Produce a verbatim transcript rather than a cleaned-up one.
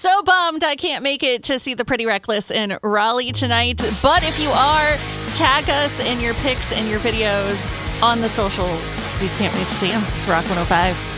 So bummed I can't make it to see the Pretty Reckless in Raleigh tonight. But if you are, tag us in your pics and your videos on the socials. We can't wait to see them. It's Rock one oh five.